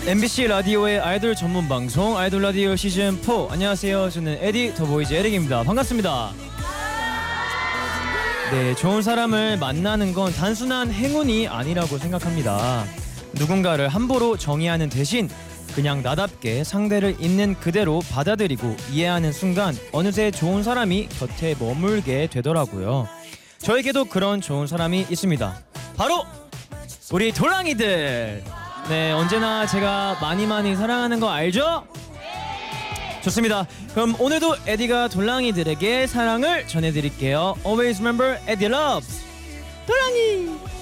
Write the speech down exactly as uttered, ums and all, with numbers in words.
엠비씨 라디오의 아이돌 전문 방송 아이돌 라디오 시즌 사. 안녕하세요. 저는 에디 더보이즈 에릭입니다. 반갑습니다. 네, 좋은 사람을 만나는 건 단순한 행운이 아니라고 생각합니다. 누군가를 함부로 정의하는 대신 그냥 나답게 상대를 있는 그대로 받아들이고 이해하는 순간 어느새 좋은 사람이 곁에 머물게 되더라고요. 저에게도 그런 좋은 사람이 있습니다. 바로 우리 돌랑이들. 네, 언제나 제가 많이 많이 사랑하는 거 알죠? 좋습니다. 그럼 오늘도 에디가 돌랑이들에게 사랑을 전해드릴게요. Always remember, 에디 loves 돌랑이.